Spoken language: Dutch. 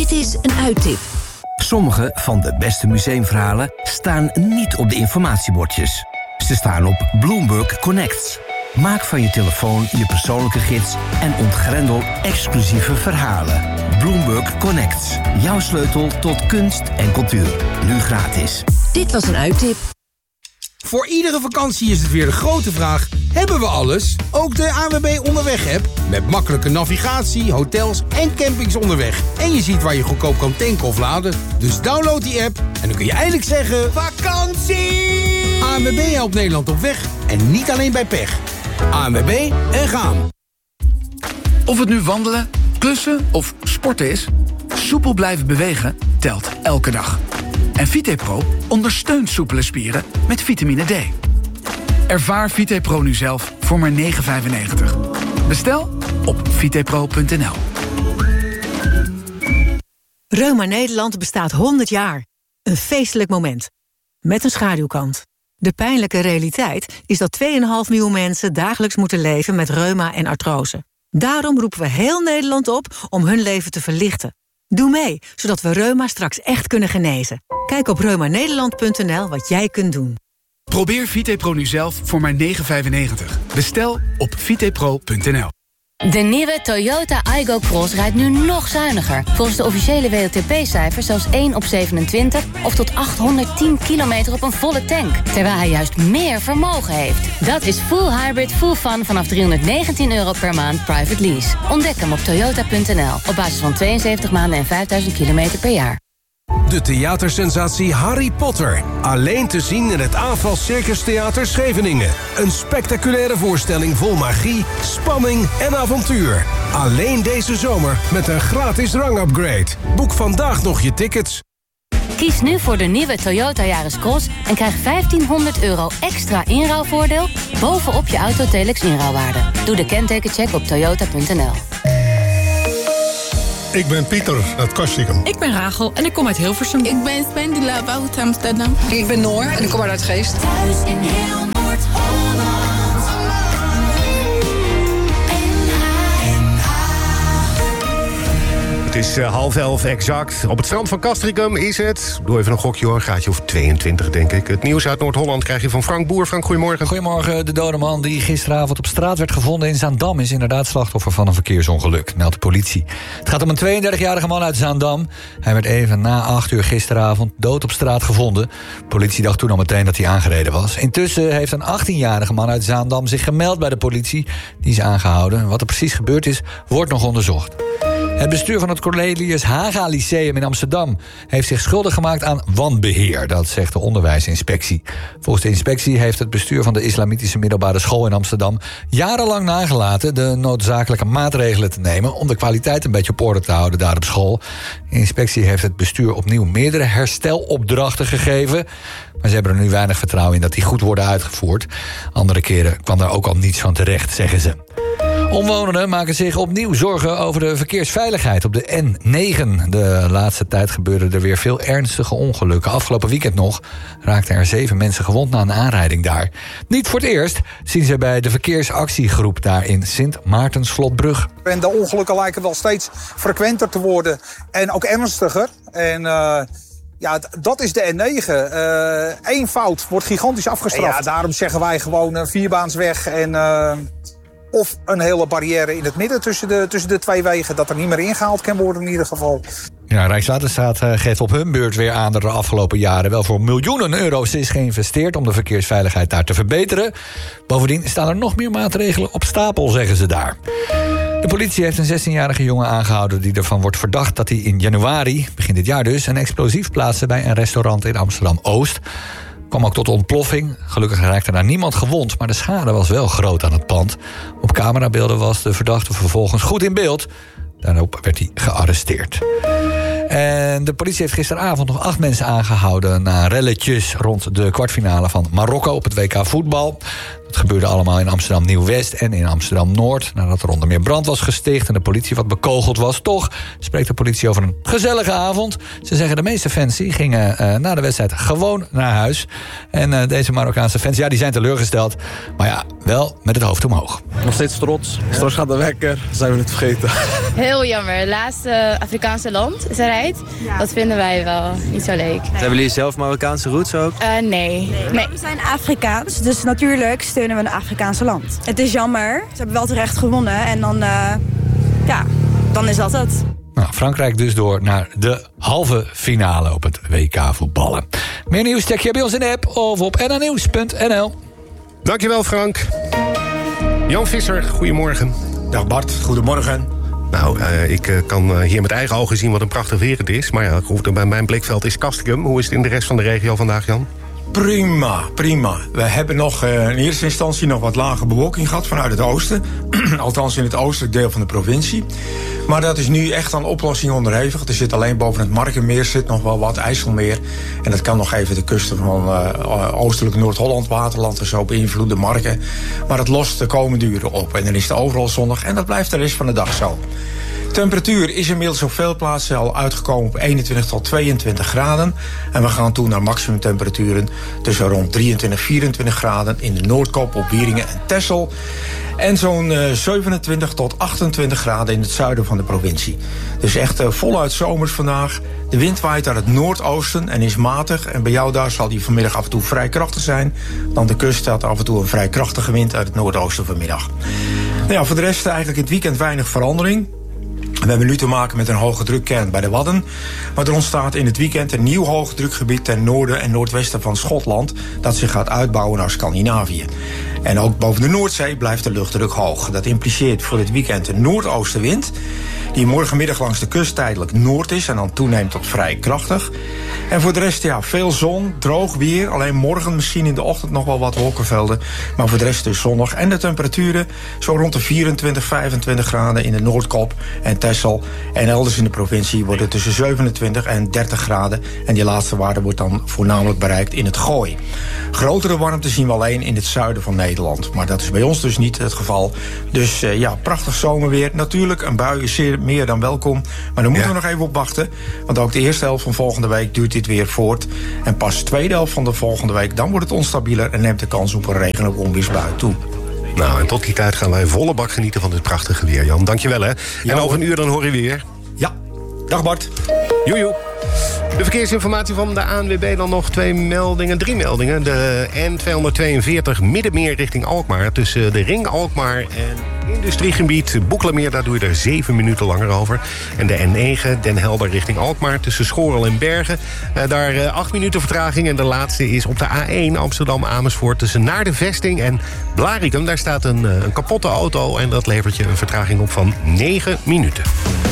Dit is een uittip. Sommige van de beste museumverhalen staan niet op de informatiebordjes. Ze staan op Bloomberg Connects. Maak van je telefoon je persoonlijke gids en ontgrendel exclusieve verhalen. Bloomberg Connects. Jouw sleutel tot kunst en cultuur. Nu gratis. Dit was een uittip. Voor iedere vakantie is het weer de grote vraag: hebben we alles? Ook de ANWB Onderweg-app. Met makkelijke navigatie, hotels en campings onderweg. En je ziet waar je goedkoop kan tanken of laden. Dus download die app en dan kun je eindelijk zeggen: vakantie! ANWB helpt Nederland op weg en niet alleen bij pech. ANWB en gaan. Of het nu wandelen, klussen of sporten is, soepel blijven bewegen telt elke dag. En VitePro ondersteunt soepele spieren met vitamine D. Ervaar VitePro nu zelf voor maar €9,95. Bestel op vitepro.nl. Reuma Nederland bestaat 100 jaar. Een feestelijk moment. Met een schaduwkant. De pijnlijke realiteit is dat 2,5 miljoen mensen dagelijks moeten leven met reuma en artrose. Daarom roepen we heel Nederland op om hun leven te verlichten. Doe mee, zodat we reuma straks echt kunnen genezen. Kijk op reumanederland.nl wat jij kunt doen. Probeer VitePro nu zelf voor maar €9,95. Bestel op vitepro.nl. De nieuwe Toyota Aygo Cross rijdt nu nog zuiniger. Volgens de officiële WLTP-cijfers zelfs 1 op 27... of tot 810 kilometer op een volle tank. Terwijl hij juist meer vermogen heeft. Dat is full hybrid, full fun vanaf €319 per maand private lease. Ontdek hem op toyota.nl. Op basis van 72 maanden en 5000 kilometer per jaar. De theatersensatie Harry Potter. Alleen te zien in het AFAS Circus Theater Scheveningen. Een spectaculaire voorstelling vol magie, spanning en avontuur. Alleen deze zomer met een gratis rangupgrade. Boek vandaag nog je tickets. Kies nu voor de nieuwe Toyota Yaris Cross en krijg €1500 extra inruilvoordeel bovenop je Autotelex inruilwaarde. Doe de kentekencheck op toyota.nl. Ik ben Pieter uit Kastrikum. Ik ben Rachel en ik kom uit Hilversum. Ik ben Spendula uit Amsterdam. Ik ben Noor en ik kom uit Uitgeest. Thuis in heel Noord-Holland. Het is 10:30 exact. Op het strand van Castricum is het... Doe even een gokje hoor, gaatje of 22 denk ik. Het nieuws uit Noord-Holland krijg je van Frank Boer. Frank, goedemorgen. Goedemorgen. De dode man die gisteravond op straat werd gevonden in Zaandam... is inderdaad slachtoffer van een verkeersongeluk, meldt de politie. Het gaat om een 32-jarige man uit Zaandam. Hij werd even na 8 uur gisteravond dood op straat gevonden. De politie dacht toen al meteen dat hij aangereden was. Intussen heeft een 18-jarige man uit Zaandam zich gemeld bij de politie. Die is aangehouden. Wat er precies gebeurd is, wordt nog onderzocht. Het bestuur van het Cornelius Haga Lyceum in Amsterdam heeft zich schuldig gemaakt aan wanbeheer. Dat zegt de onderwijsinspectie. Volgens de inspectie heeft het bestuur van de Islamitische Middelbare School in Amsterdam jarenlang nagelaten de noodzakelijke maatregelen te nemen om de kwaliteit een beetje op orde te houden daar op school. De inspectie heeft het bestuur opnieuw meerdere herstelopdrachten gegeven. Maar ze hebben er nu weinig vertrouwen in dat die goed worden uitgevoerd. Andere keren kwam daar ook al niets van terecht, zeggen ze. Omwonenden maken zich opnieuw zorgen over de verkeersveiligheid op de N9. De laatste tijd gebeurden er weer veel ernstige ongelukken. Afgelopen weekend nog raakten er 7 mensen gewond na een aanrijding daar. Niet voor het eerst zien ze bij de verkeersactiegroep daar in Sint Maartensvlotbrug. En de ongelukken lijken wel steeds frequenter te worden en ook ernstiger. En ja, dat is de N9. Eén fout wordt gigantisch afgestraft. Ja, daarom zeggen wij gewoon een vierbaansweg en of een hele barrière in het midden tussen de twee wegen, dat er niet meer ingehaald kan worden in ieder geval. Ja, Rijkswaterstaat geeft op hun beurt weer aan dat er de afgelopen jaren wel voor miljoenen euro's is geïnvesteerd om de verkeersveiligheid daar te verbeteren. Bovendien staan er nog meer maatregelen op stapel, zeggen ze daar. De politie heeft een 16-jarige jongen aangehouden die ervan wordt verdacht dat hij in januari, begin dit jaar dus, een explosief plaatste bij een restaurant in Amsterdam-Oost. Kwam ook tot ontploffing. Gelukkig raakte daar niemand gewond, maar de schade was wel groot aan het pand. Op camerabeelden was de verdachte vervolgens goed in beeld. Daarop werd hij gearresteerd. En de politie heeft gisteravond nog 8 mensen aangehouden na relletjes rond de kwartfinale van Marokko op het WK voetbal. Dat Het gebeurde allemaal in Amsterdam Nieuw-West en in Amsterdam Noord, nadat er onder meer brand was gesticht en de politie wat bekogeld was. Toch spreekt de politie over een gezellige avond. Ze zeggen de meeste fans die gingen na de wedstrijd gewoon naar huis. En deze Marokkaanse fans, die zijn teleurgesteld. Maar ja, wel met het hoofd omhoog. Nog steeds trots. Straks gaat de wekker, zijn we het vergeten. Heel jammer. Het laatste Afrikaanse land is eruit. Ja. Dat vinden wij wel niet zo leuk. Hebben jullie zelf Marokkaanse roots ook? Nee. We zijn Afrikaans, dus natuurlijk steunen we een Afrikaanse land. Het is jammer. Ze hebben wel terecht gewonnen en dan is dat het. Nou, Frankrijk dus door naar de halve finale op het WK voetballen. Meer nieuws check je bij ons in de app of op nnnieuws.nl. Dankjewel Frank. Jan Visser, goedemorgen. Dag Bart, goedemorgen. Nou, ik kan hier met eigen ogen zien wat een prachtig weer het is. Maar ja, bij mijn blikveld is Castricum. Hoe is het in de rest van de regio vandaag, Jan? Prima. We hebben nog in eerste instantie nog wat lage bewolking gehad vanuit het oosten. Althans in het oostelijk deel van de provincie. Maar dat is nu echt aan oplossing onderhevig. Er zit alleen boven het Markenmeer zit nog wel wat IJsselmeer. En dat kan nog even de kusten van oostelijk Noord-Holland, Waterland en zo beïnvloeden, Marken. Maar het lost de komende uren op. En dan is het overal zonnig en dat blijft de rest van de dag zo. Temperatuur is inmiddels op veel plaatsen al uitgekomen op 21 tot 22 graden. En we gaan toe naar maximumtemperaturen tussen rond 23, 24 graden in de Noordkop op Wieringen en Texel. En zo'n 27 tot 28 graden in het zuiden van de provincie. Dus echt voluit zomers vandaag. De wind waait uit het noordoosten en is matig. En bij jou daar zal die vanmiddag af en toe vrij krachtig zijn. Dan de kust staat af en toe een vrij krachtige wind uit het noordoosten vanmiddag. Nou ja, voor de rest eigenlijk in het weekend weinig verandering. We hebben nu te maken met een hoge drukkern bij de Wadden. Maar er ontstaat in het weekend een nieuw hoge drukgebied ten noorden en noordwesten van Schotland, dat zich gaat uitbouwen naar Scandinavië. En ook boven de Noordzee blijft de luchtdruk hoog. Dat impliceert voor dit weekend een noordoostenwind, die morgenmiddag langs de kust tijdelijk noord is en dan toeneemt tot vrij krachtig. En voor de rest veel zon, droog weer. Alleen morgen misschien in de ochtend nog wel wat wolkenvelden. Maar voor de rest dus zonnig. En de temperaturen zo rond de 24, 25 graden in de Noordkop en Texel. En elders in de provincie wordt het tussen 27 en 30 graden. En die laatste waarde wordt dan voornamelijk bereikt in het Gooi. Grotere warmte zien we alleen in het zuiden van Nederland. Maar dat is bij ons dus niet het geval. Dus prachtig zomerweer. Natuurlijk, een bui is zeer meer dan welkom. Maar daar moeten we nog even op wachten. Want ook de eerste helft van volgende week duurt dit weer voort. En pas de tweede helft van de volgende week, dan wordt het onstabieler en neemt de kans op een regen- of onweersbui toe. Nou, en tot die tijd gaan wij volle bak genieten van dit prachtige weer, Jan. Dankjewel, hè. En over een uur dan hoor je weer. Ja, dag Bart. Joejoe. De verkeersinformatie van de ANWB dan nog 3 meldingen. De N242 Middenmeer richting Alkmaar. Tussen de Ring Alkmaar en industriegebied Boekelameer, daar doe je er 7 minuten langer over. En de N9 Den Helder richting Alkmaar tussen Schorel en Bergen. Daar 8 minuten vertraging. En de laatste is op de A1 Amsterdam-Amersfoort tussen Naar de Vesting en Blaricum. Daar staat een kapotte auto en dat levert je een vertraging op van 9 minuten.